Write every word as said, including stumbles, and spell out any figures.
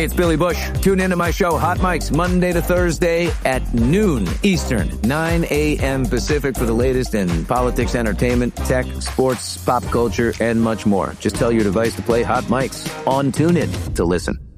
It's Billy Bush. Tune into my show, Hot Mics, Monday to Thursday at noon Eastern, nine a.m. Pacific for the latest in politics, entertainment, tech, sports, pop culture, and much more. Just tell your device to play Hot Mics on TuneIn to listen.